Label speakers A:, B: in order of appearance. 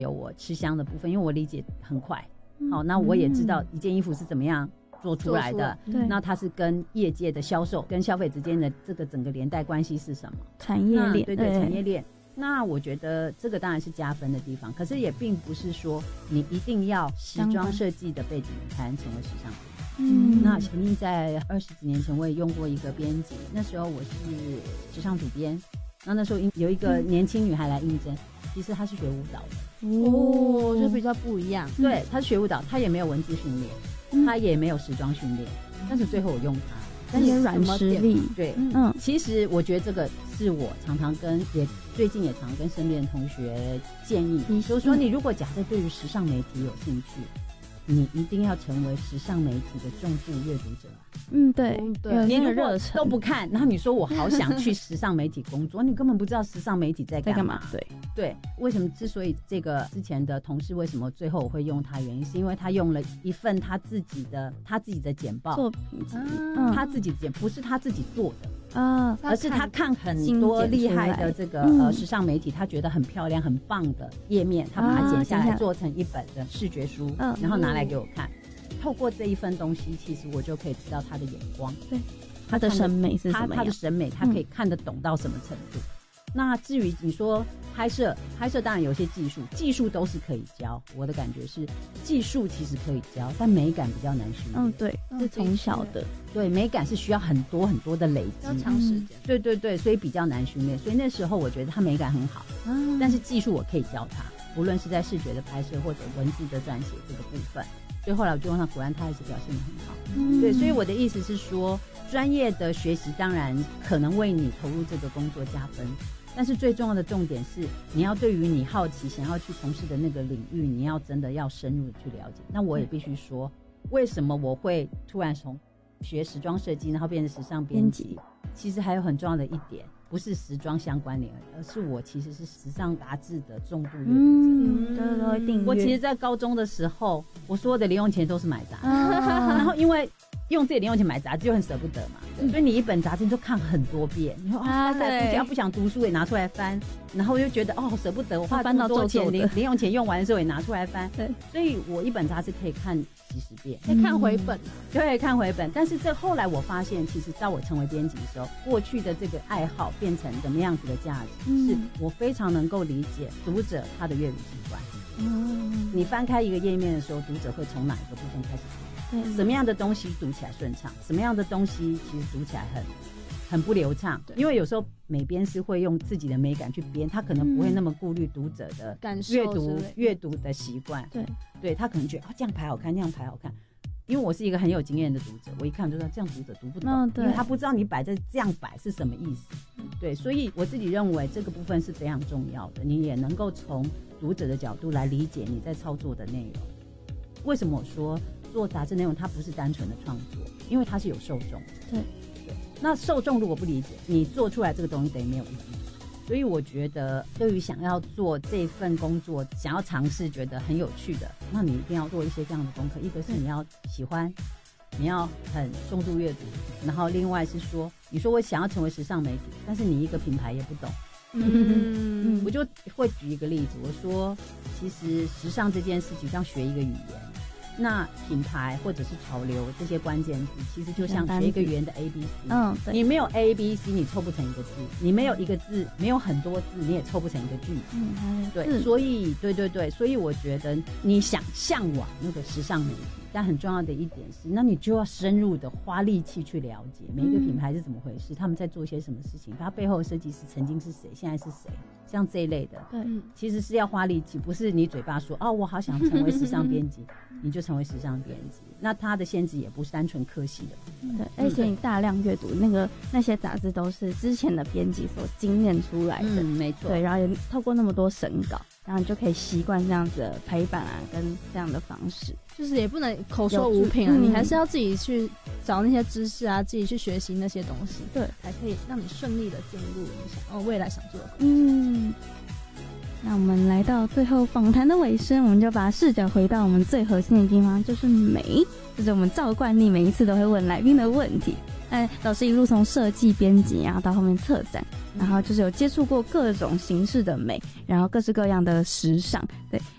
A: 有我吃香的部分，因为我理解很快。好，那我也知道一件衣服是怎么样做出来的，那它是跟业界的销售跟消费之间的这个整个连带关系是什么？
B: 产业链，
A: 对，产业链。那我觉得这个当然是加分的地方，可是也并不是说你一定要时装设计的背景才能成为时尚编辑。那曾经在20几年前我也用过一个编辑，那时候我是时尚主编，那时候有一个年轻女孩来应征，其实她是学舞蹈的
C: 就比较不一样。
A: 对，她是学舞蹈，她也没有文字训练，她也没有时装训练，但是最后我用她，
B: 但是软实力。
A: 对，其实我觉得这个是我常常最近也常跟身边的同学建议，就是说你如果假设对于时尚媒体有兴趣，你一定要成为时尚媒体的重度阅读者。
B: 对，
A: 你如果都不看，然后你说我好想去时尚媒体工作，你根本不知道时尚媒体在干嘛。对，为什么之所以这个之前的同事为什么最后我会用他，原因是因为他用了一份他自己的简报
B: 作品集，
A: 他自己不是他自己做的。而是他看很多厉害的这个时尚媒体，他觉得很漂亮很棒的页面，他把它剪下来做成一本的视觉书，然后拿来给我看。透过这一份东西，其实我就可以知道他的眼光，
B: 对他的审美是什么样，
A: 他的审美他可以看得懂到什么程度。那至于你说拍摄当然有些技术都是可以教，我的感觉是技术其实可以教，但美感比较难训练。
B: 对，是从小的。
A: 对，美感是需要很多很多的累积，
C: 要长时间。
A: 对，所以比较难训练。所以那时候我觉得他美感很好，但是技术我可以教他，无论是在视觉的拍摄或者文字的撰写这个部分。所以后来我就问他，果然他还是表现得很好。对，所以我的意思是说，专业的学习当然可能为你投入这个工作加分，但是最重要的重点是，你要对于你好奇想要去从事的那个领域，你要真的要深入的去了解。那我也必须说，为什么我会突然从学时装设计然后变成时尚编辑，其实还有很重要的一点，不是时装相关联，而是我其实是时尚杂志的重度阅读者。
B: 对，
A: 我其实在高中的时候，我所有的零用钱都是买杂志，然后因为用自己零用钱买杂志就很舍不得嘛，所以你一本杂志都看很多遍，你说对，要不想读书也拿出来翻，然后又觉得舍不得，我花这么多钱零用钱用完的时候也拿出来翻，对，所以我一本杂志可以看几十遍，
C: 可以看回本，
A: 对，看回本。但是后来我发现，其实到我成为编辑的时候，过去的这个爱好变成什么样子的价值，是我非常能够理解读者他的阅读习惯。你翻开一个页面的时候，读者会从哪一个部分开始读？什么样的东西读起来顺畅？什么样的东西其实读起来很不流畅？因为有时候美编是会用自己的美感去编，他可能不会那么顾虑读者的阅读的习惯。对，他可能觉得这样排好看，那样排好看。因为我是一个很有经验的读者，我一看就知道这样读者读不懂，因为他不知道你这样摆是什么意思。对，所以我自己认为这个部分是非常重要的，你也能够从读者的角度来理解你在操作的内容。为什么我说做杂志内容它不是单纯的创作？因为它是有受众。对，那受众如果不理解，你做出来这个东西等于没有意义。所以我觉得对于想要做这份工作，想要尝试觉得很有趣的，那你一定要做一些这样的功课。一个是你要喜欢，你要很重度阅读，然后另外是说，你说我想要成为时尚媒体，但是你一个品牌也不懂。我就会举一个例子，我说其实时尚这件事情像学一个语言，那品牌或者是潮流这些关键字，其实就像学一个语言的 ABC。你没有 ABC， 你凑不成一个字；你没有一个字，没有很多字，你也凑不成一个句子。对，所以对，所以我觉得你想向往那个时尚媒体，但很重要的一点是，那你就要深入的花力气去了解每一个品牌是怎么回事，他们在做些什么事情，他背后的设计师曾经是谁，现在是谁，像这一类的。对，其实是要花力气，不是你嘴巴说我好想成为时尚编辑你就成为时尚编辑。那它的限制也不是单纯科系的。
B: 对，而且你大量阅读那些杂志都是之前的编辑所精炼出来的。
A: 没错。对，
B: 然后也透过那么多审稿，然后你就可以习惯这样子的排版跟这样的方式。
C: 就是也不能口说无凭啊，你还是要自己去找那些知识啊，自己去学习那些东西，对，才可以让你顺利的进入你未来想做的工作。
B: 那我们来到最后访谈的尾声，我们就把视角回到我们最核心的地方，就是美，就是我们照惯例每一次都会问来宾的问题。老师一路从设计编辑，然后到后面策展，然后就是有接触过各种形式的美，然后各式各样的时尚。对，